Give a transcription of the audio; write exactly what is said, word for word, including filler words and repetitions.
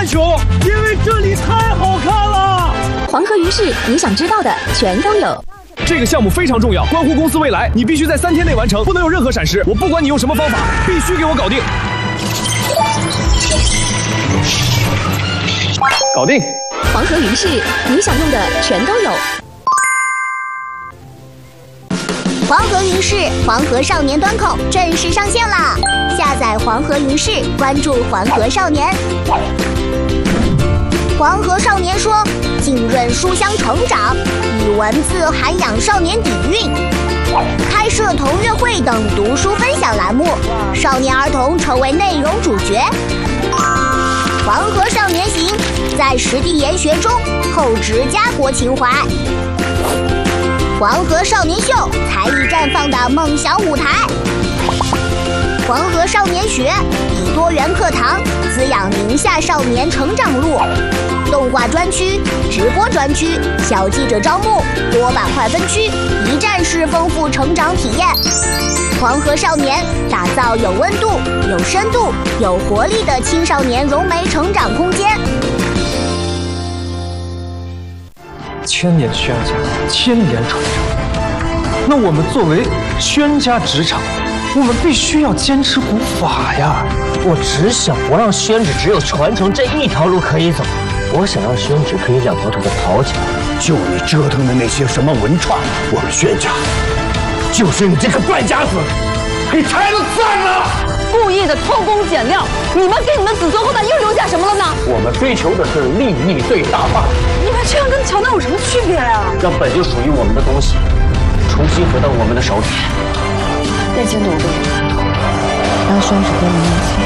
环球，因为这里太好看了。 黄河鱼市，你想知道的全都有。 这个项目非常重要，关乎公司未来，你必须在三天内完成，不能有任何闪失。我不管你用什么方法，必须给我搞定。搞定。 黄河鱼市，你想用的全都有。 黄河云视黄河少年端口正式上线啦！下载黄河云视，关注黄河少年。黄河少年说，浸润书香成长，以文字涵养少年底蕴，开设同乐会等读书分享栏目，少年儿童成为内容主角。黄河少年行，在实地研学中厚植家国情怀。黄河少年秀，才艺绽放的梦想舞台。黄河少年学，以多元课堂滋养宁夏少年成长路。动画专区、直播专区、小记者招募、多板块分区，一站式丰富成长体验。黄河少年打造有温度、有深度、有活力的青少年融媒成长空间。 千年宣家，千年传承。那我们作为宣家职场，我们必须要坚持古法呀！ 我只想不让宣旨只有传承这一条路可以走，我想让宣旨可以两条腿的跑起来。 就你折腾的那些什么文创，我们宣家就是你这个败家子给拆了算了！ 故意的偷工减料，你们给你们子孙后代又留下什么了呢？ 我们追求的是利益最大化。 你们这样跟乔丹有什么区别呀？ 让本就属于我们的东西重新回到我们的手里。 那监督我不让宣旨和你们一起。